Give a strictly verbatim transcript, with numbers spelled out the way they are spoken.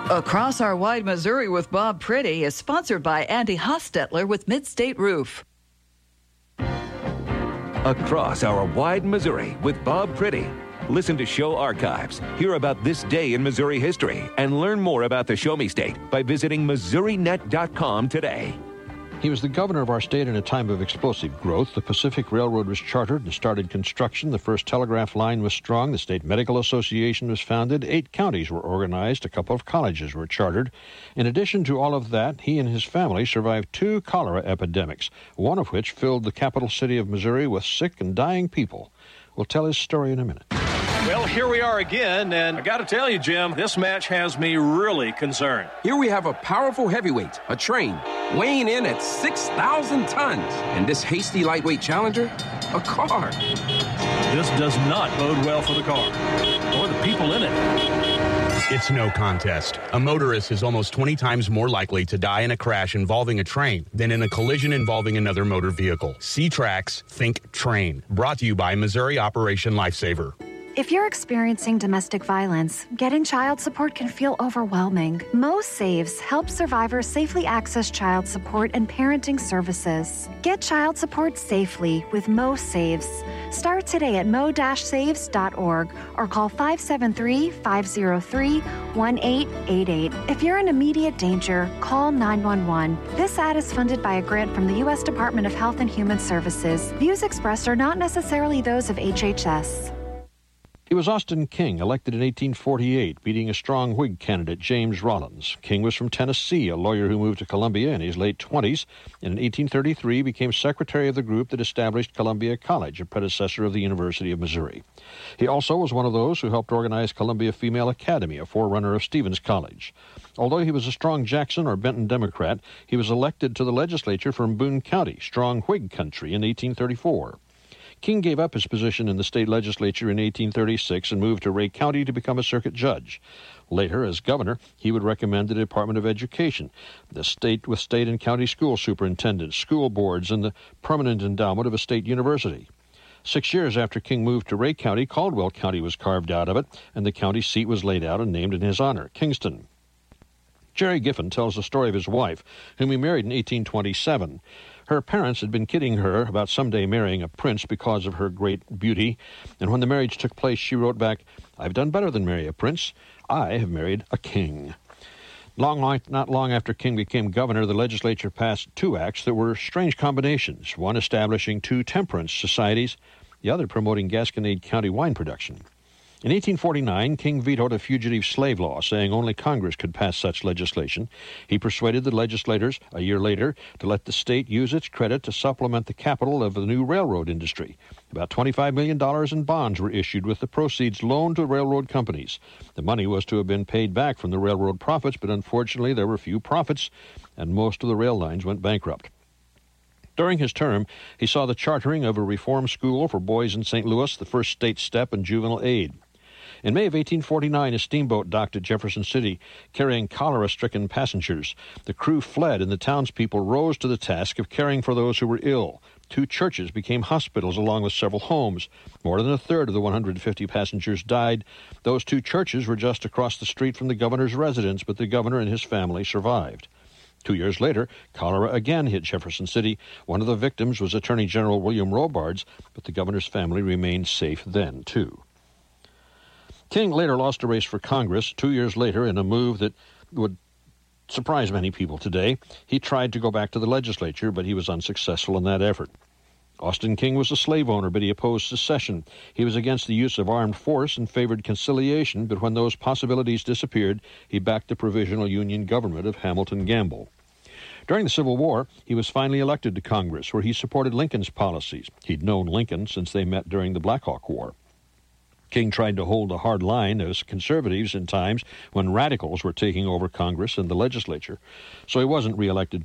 Across Our Wide Missouri with Bob Pretty is sponsored by Andy Hostetler with Midstate Roof. Across Our Wide Missouri with Bob Pretty. Listen to show archives, hear about this day in Missouri history, and learn more about the Show Me State by visiting Missouri Net dot com today. He was the governor of our state in a time of explosive growth. The Pacific Railroad was chartered and started construction. The first telegraph line was strung. The State Medical Association was founded. Eight counties were organized. A couple of colleges were chartered. In addition to all of that, he and his family survived two cholera epidemics, one of which filled the capital city of Missouri with sick and dying people. We'll tell his story in a minute. Well, here we are again, and I got to tell you, Jim, this match has me really concerned. Here we have a powerful heavyweight, a train, weighing in at six thousand tons. And this hasty lightweight challenger, a car. This does not bode well for the car, or the people in it. It's no contest. A motorist is almost twenty times more likely to die in a crash involving a train than in a collision involving another motor vehicle. C-Trax, think train. Brought to you by Missouri Operation Lifesaver. If you're experiencing domestic violence, getting child support can feel overwhelming. Mo Saves helps survivors safely access child support and parenting services. Get child support safely with Mo Saves. Start today at mo dash saves dot org or call five seven three, five zero three, one eight eight eight. If you're in immediate danger, call nine one one. This ad is funded by a grant from the U S Department of Health and Human Services. Views expressed are not necessarily those of H H S. It was Austin King, elected in eighteen forty-eight, beating a strong Whig candidate, James Rollins. King was from Tennessee, a lawyer who moved to Columbia in his late twenties, and in eighteen thirty-three became secretary of the group that established Columbia College, a predecessor of the University of Missouri. He also was one of those who helped organize Columbia Female Academy, a forerunner of Stevens College. Although he was a strong Jackson or Benton Democrat, he was elected to the legislature from Boone County, strong Whig country, in eighteen thirty-four. King gave up his position in the state legislature in eighteen thirty-six and moved to Ray County to become a circuit judge. Later, as governor, he would recommend the Department of Education, the state with state and county school superintendents, school boards, and the permanent endowment of a state university. Six years after King moved to Ray County, Caldwell County was carved out of it, and the county seat was laid out and named in his honor, Kingston. Jerry Giffen tells the story of his wife, whom he married in eighteen twenty-seven. Her parents had been kidding her about someday marrying a prince because of her great beauty, and when the marriage took place, she wrote back, "I've done better than marry a prince. I have married a king." Long, not long after King became governor, the legislature passed two acts that were strange combinations, one establishing two temperance societies, the other promoting Gasconade County wine production. In eighteen forty-nine, King vetoed a fugitive slave law, saying only Congress could pass such legislation. He persuaded the legislators, a year later, to let the state use its credit to supplement the capital of the new railroad industry. About twenty-five million dollars in bonds were issued with the proceeds loaned to railroad companies. The money was to have been paid back from the railroad profits, but unfortunately there were few profits, and most of the rail lines went bankrupt. During his term, he saw the chartering of a reform school for boys in Saint Louis, the first state step in juvenile aid. In May of eighteen forty-nine, a steamboat docked at Jefferson City, carrying cholera-stricken passengers. The crew fled, and the townspeople rose to the task of caring for those who were ill. Two churches became hospitals along with several homes. More than a third of the one hundred fifty passengers died. Those two churches were just across the street from the governor's residence, but the governor and his family survived. Two years later, cholera again hit Jefferson City. One of the victims was Attorney General William Robards, but the governor's family remained safe then, too. King later lost a race for Congress. Two years later, in a move that would surprise many people today, he tried to go back to the legislature, but he was unsuccessful in that effort. Austin King was a slave owner, but he opposed secession. He was against the use of armed force and favored conciliation, but when those possibilities disappeared, he backed the provisional Union government of Hamilton Gamble. During the Civil War, he was finally elected to Congress, where he supported Lincoln's policies. He'd known Lincoln since they met during the Black Hawk War. King tried to hold a hard line as conservatives in times when radicals were taking over Congress and the legislature, so he wasn't reelected